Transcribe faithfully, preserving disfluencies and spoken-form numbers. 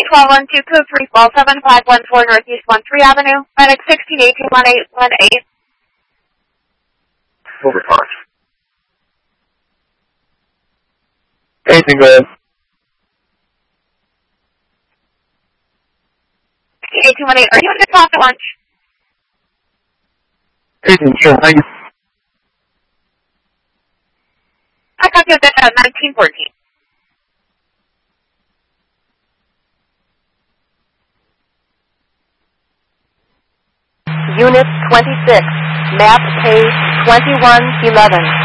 twelve one two code three twelve seven five one four Northeast one three Avenue. Medic sixteen eighteen one eight one eight. Over five. Anything good? eighteen one eight. Are you going to talk at lunch? Anything, sure. Thank you. I got you at uh, nineteen fourteen. Unit twenty-six, map page twenty-one eleven.